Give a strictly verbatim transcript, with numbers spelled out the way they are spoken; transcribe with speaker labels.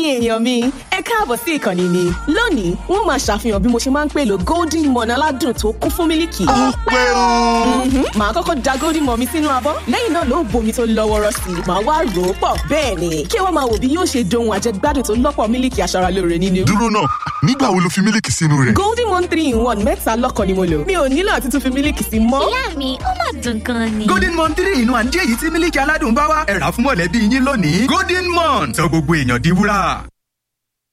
Speaker 1: ẹ̀yin èèyàn mi ẹ káàbọ̀ sí ìkànnì mi lónìí wọ́n máa ṣàfihàn bí mo ṣe máa ń pèlò golden morn aládùn tó kún fún mílìkì.
Speaker 2: ó pẹ́ o.
Speaker 1: màá kọ́kọ́ da golden morn mi sínú abọ́ lẹ́yìn náà ló bomi tó lọ́wọ́rọ́ sí i màá wá rò ó pọ̀ bẹ́ẹ̀ ni kí wọ́n máa wò bí yóò ṣe dohun àjẹgbádùn tó lọ́pọ̀ mílìkì aṣaralóore nínú.
Speaker 2: dúró náà nígbà wo lo fi mílìkì sínú rẹ̀?
Speaker 1: golden morn three in one mẹ́ta lọ́kàn ni mo lò mi ò nílò àti tún fi mílìkì sí mọ́.
Speaker 3: ìyá mi ó mà dùn gan ni.
Speaker 4: golden morn three in one jẹ́ èyí tí mílìkì aládùn bá wá ẹ rà fún mọ̀lẹ́bí yín lónìí. golden morn sọ gbogbo èèyàn di wúrà.